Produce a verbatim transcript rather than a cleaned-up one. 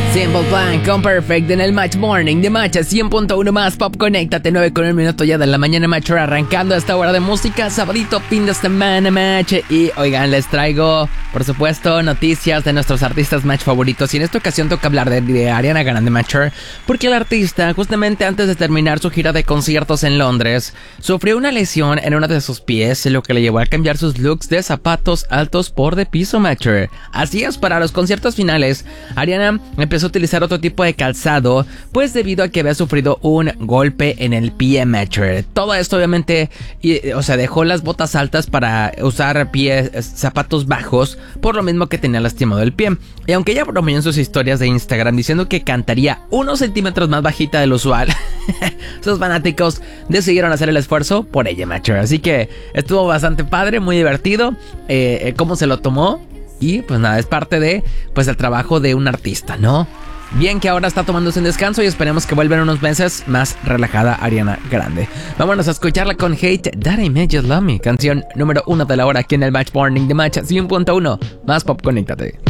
Simple Plan con Perfect en el Match Morning de Match cien punto uno más Pop. Conéctate, nueve con un minuto ya de la mañana, Match, arrancando esta hora de música, sabadito, fin de semana, Match. Y oigan, les traigo, por supuesto, noticias de nuestros artistas Match favoritos. Y en esta ocasión toca hablar de, de Ariana Grande, Match, porque el artista, justamente antes de terminar su gira de conciertos en Londres, sufrió una lesión en uno de sus pies, lo que le llevó a cambiar sus looks de zapatos altos por de piso, Match. Así es, para los conciertos finales, Ariana empezó a utilizar otro tipo de calzado, pues debido a que había sufrido un golpe en el pie, Match. Todo esto obviamente, y, o sea, dejó las botas altas para usar pies, zapatos bajos, por lo mismo que tenía lastimado el pie. Y aunque ella bromeó en sus historias de Instagram diciendo que cantaría unos centímetros más bajita del usual, sus fanáticos decidieron hacer el esfuerzo por ella, Match. Así que estuvo bastante padre, muy divertido, eh, cómo se lo tomó. Y pues nada, es parte de, pues, el trabajo de un artista, ¿no? Bien que ahora está tomándose un descanso y esperemos que vuelva en unos meses más relajada Ariana Grande. Vámonos a escucharla con Hate That I Made You Love Me, canción número uno de la hora aquí en el Match Morning de Match cien punto uno más Pop. Conéctate.